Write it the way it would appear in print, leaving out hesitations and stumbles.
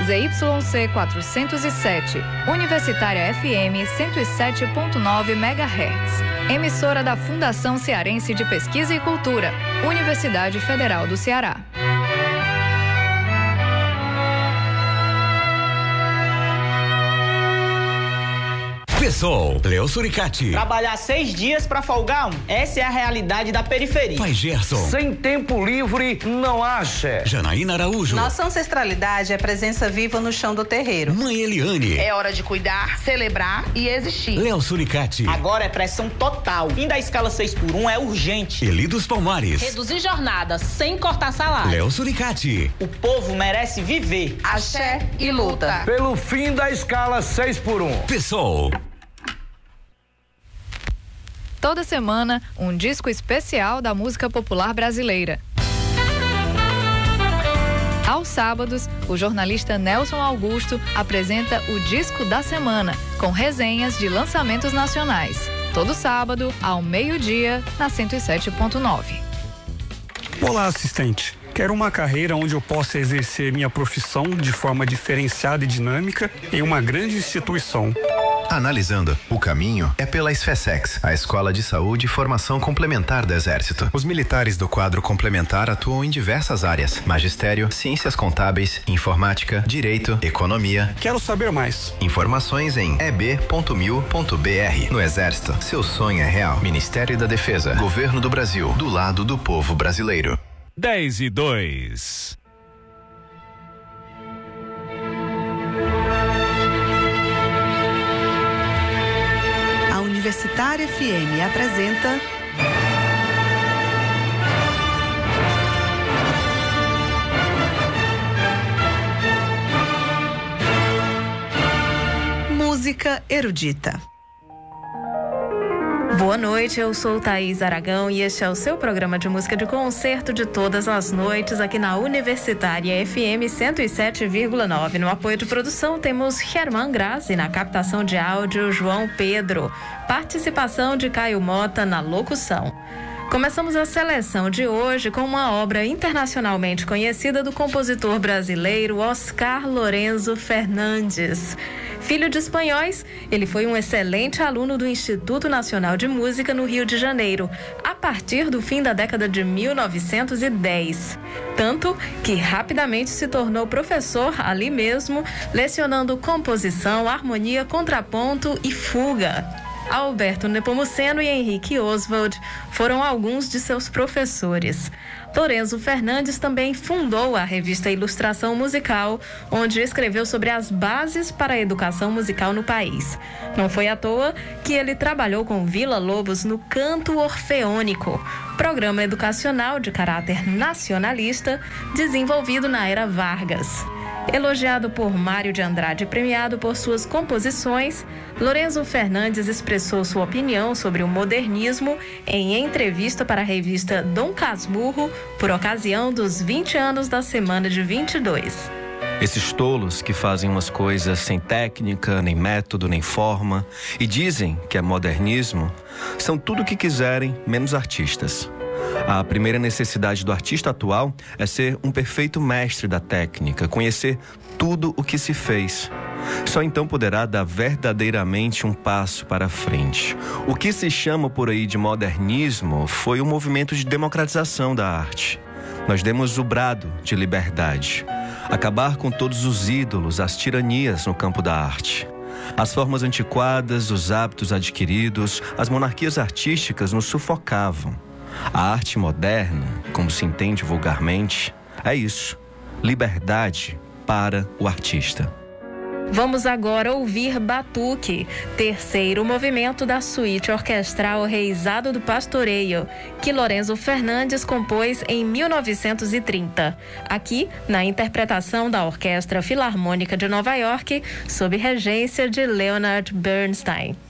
ZYC 407, Universitária FM 107.9 MHz. Emissora da Fundação Cearense de Pesquisa e Cultura, Universidade Federal do Ceará. Pessoal, Léo Suricati. Trabalhar 6 dias pra folgar 1. Essa é a realidade da periferia. Pai Gerson. Sem tempo livre, não acha. Janaína Araújo. Nossa ancestralidade é presença viva no chão do terreiro. Mãe Eliane. É hora de cuidar, celebrar e existir. Léo Suricati. Agora é pressão total. Fim da escala 6x1 é urgente. Eli dos Palmares. Reduzir jornada sem cortar salário. Léo Suricati. O povo merece viver. Axé e luta. Pelo fim da escala 6x1. Pessoal. Toda semana, um disco especial da música popular brasileira. Aos sábados, o jornalista Nelson Augusto apresenta o Disco da Semana, com resenhas de lançamentos nacionais. Todo sábado, ao meio-dia, na 107.9. Olá, assistente. Quero uma carreira onde eu possa exercer minha profissão de forma diferenciada e dinâmica em uma grande instituição. Analisando, o caminho é pela SFSEX, a Escola de Saúde e Formação Complementar do Exército. Os militares do quadro complementar atuam em diversas áreas: magistério, ciências contábeis, informática, direito, economia. Quero saber mais. Informações em eb.mil.br. No Exército, seu sonho é real. Ministério da Defesa, Governo do Brasil, do lado do povo brasileiro. 10:02. Universitária FM apresenta Música Erudita. Boa noite, eu sou Thaís Aragão e este é o seu programa de música de concerto de todas as noites aqui na Universitária FM 107,9. No apoio de produção temos Germán Grazi, na captação de áudio João Pedro, participação de Caio Mota na locução. Começamos a seleção de hoje com uma obra internacionalmente conhecida do compositor brasileiro Oscar Lorenzo Fernandes. Filho de espanhóis, ele foi um excelente aluno do Instituto Nacional de Música no Rio de Janeiro, a partir do fim da década de 1910. Tanto que rapidamente se tornou professor ali mesmo, lecionando composição, harmonia, contraponto e fuga. Alberto Nepomuceno e Henrique Oswald foram alguns de seus professores. Lorenzo Fernandes também fundou a revista Ilustração Musical, onde escreveu sobre as bases para a educação musical no país. Não foi à toa que ele trabalhou com Vila Lobos no Canto Orfeônico, programa educacional de caráter nacionalista desenvolvido na era Vargas. Elogiado por Mário de Andrade e premiado por suas composições, Lorenzo Fernandes expressou sua opinião sobre o modernismo em entrevista para a revista Dom Casmurro, por ocasião dos 20 anos da Semana de 22. Esses tolos que fazem umas coisas sem técnica, nem método, nem forma, e dizem que é modernismo, são tudo o que quiserem, menos artistas. A primeira necessidade do artista atual é ser um perfeito mestre da técnica, conhecer tudo o que se fez. Só então poderá dar verdadeiramente um passo para frente. O que se chama por aí de modernismo foi um movimento de democratização da arte. Nós demos o brado de liberdade. Acabar com todos os ídolos, as tiranias no campo da arte. As formas antiquadas, os hábitos adquiridos, as monarquias artísticas nos sufocavam. A arte moderna, como se entende vulgarmente, é isso: liberdade para o artista. Vamos agora ouvir Batuque, terceiro movimento da suíte orquestral Reisado do Pastoreio, que Lorenzo Fernandes compôs em 1930. Aqui, na interpretação da Orquestra Filarmônica de Nova York, sob regência de Leonard Bernstein.